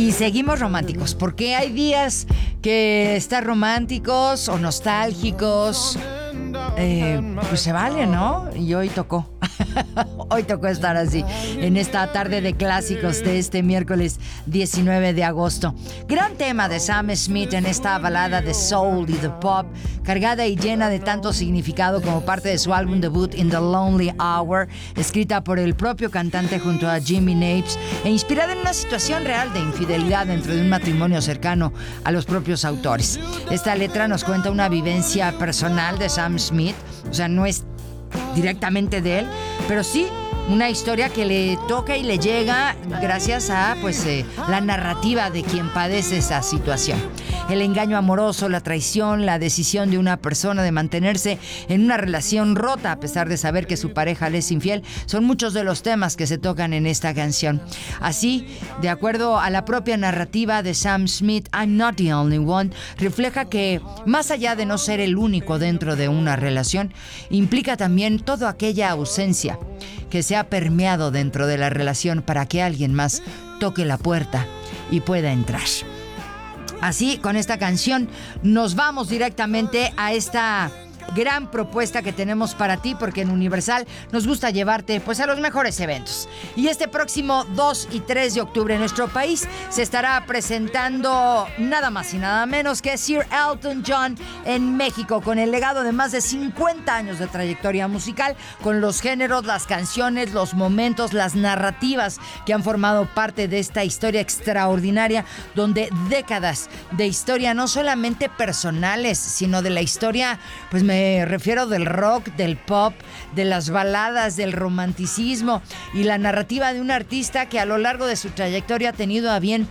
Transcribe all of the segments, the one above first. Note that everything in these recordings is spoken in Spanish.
Y seguimos románticos, porque hay días que estar románticos o nostálgicos, pues se vale, ¿no? Y hoy tocó. Hoy tocó estar así, en esta tarde de clásicos de este miércoles 19 de agosto. Gran tema de Sam Smith en esta balada de soul y de pop, cargada y llena de tanto significado como parte de su álbum debut In the Lonely Hour, escrita por el propio cantante junto a Jimmy Napes e inspirada en una situación real de infidelidad dentro de un matrimonio cercano a los propios autores. Esta letra nos cuenta una vivencia personal de Sam Smith, o sea, no es directamente de él, pero sí una historia que le toca y le llega gracias a la narrativa de quien padece esa situación. El engaño amoroso, la traición, la decisión de una persona de mantenerse en una relación rota a pesar de saber que su pareja le es infiel, son muchos de los temas que se tocan en esta canción. Así, de acuerdo a la propia narrativa de Sam Smith, I'm Not the Only One, refleja que más allá de no ser el único dentro de una relación, implica también toda aquella ausencia que se ha permeado dentro de la relación para que alguien más toque la puerta y pueda entrar. Así, con esta canción, nos vamos directamente a esta gran propuesta que tenemos para ti, porque en Universal nos gusta llevarte a los mejores eventos. Y este próximo 2 y 3 de octubre en nuestro país se estará presentando nada más y nada menos que Sir Elton John en México, con el legado de más de 50 años de trayectoria musical, con los géneros, las canciones, los momentos, las narrativas que han formado parte de esta historia extraordinaria, donde décadas de historia no solamente personales, sino de la historia, me refiero del rock, del pop, de las baladas, del romanticismo y la narrativa de un artista que a lo largo de su trayectoria ha tenido a bien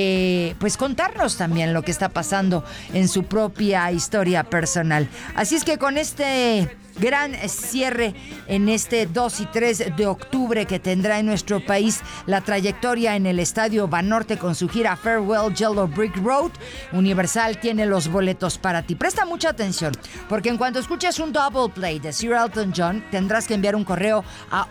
contarnos también lo que está pasando en su propia historia personal. Así es que con este gran cierre en este 2 y 3 de octubre que tendrá en nuestro país la trayectoria en el Estadio Banorte con su gira Farewell Yellow Brick Road, Universal tiene los boletos para ti. Presta mucha atención, porque en cuanto escuches un double play de Sir Elton John, tendrás que enviar un correo a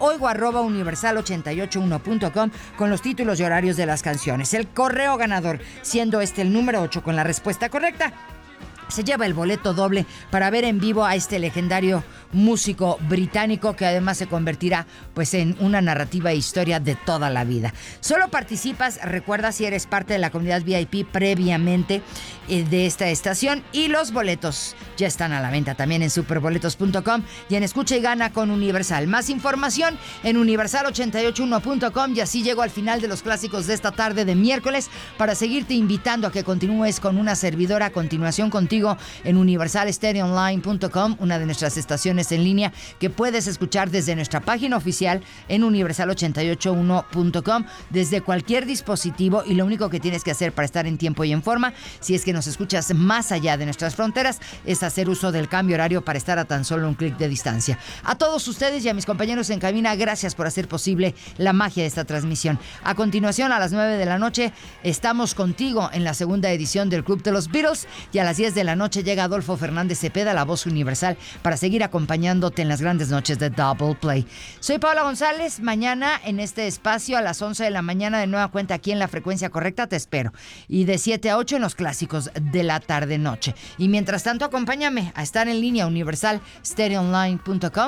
oigo@universal881.com con los títulos y horarios de las canciones. El correo ganador, siendo este el número 8 con la respuesta correcta, se lleva el boleto doble para ver en vivo a este legendario músico británico, que además se convertirá en una narrativa e historia de toda la vida. Solo participas, recuerda, si eres parte de la comunidad VIP previamente de esta estación, y los boletos ya están a la venta también en superboletos.com y en Escucha y Gana con Universal. Más información en universal881.com. Y así llego al final de los clásicos de esta tarde de miércoles, para seguirte invitando a que continúes con una servidora a continuación contigo en universalstereoonline.com, una de nuestras estaciones en línea que puedes escuchar desde nuestra página oficial en universal881.com desde cualquier dispositivo. Y lo único que tienes que hacer para estar en tiempo y en forma, si es que nos escuchas más allá de nuestras fronteras, es hacer uso del cambio horario para estar a tan solo un clic de distancia. A todos ustedes y a mis compañeros en cabina, gracias por hacer posible la magia de esta transmisión. A continuación, a las 9 de la noche, estamos contigo en la segunda edición del Club de los Beatles, y a las 10 de la noche llega Adolfo Fernández Cepeda, la voz universal, para seguir acompañándote en las grandes noches de Double Play. Soy Paula González. Mañana en este espacio a las 11 de la mañana, de nueva cuenta aquí en la frecuencia correcta, te espero. Y de 7 a 8 en los clásicos de la tarde-noche. Y mientras tanto, acompáñame a estar en línea universalstereoonline.com